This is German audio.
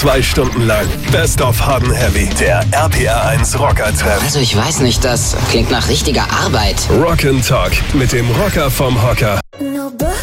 2 Stunden lang Best of Hot and Heavy. Der RPR1 Rocker-Treff. Also ich weiß nicht, das klingt nach richtiger Arbeit. Rock and Talk mit dem Rocker vom Hocker.